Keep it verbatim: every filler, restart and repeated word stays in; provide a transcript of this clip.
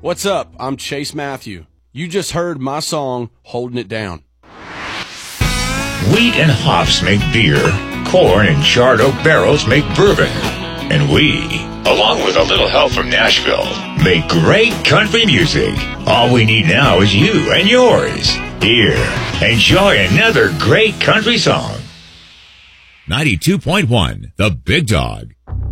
What's up? I'm Chase Matthew. You just heard my song, Holding It Down. Wheat and hops make beer. Corn and charred oak barrels make bourbon. And we, along with a little help from Nashville, make great country music. All we need now is you and yours. Here, enjoy another great country song. ninety-two point one, The Big Dog.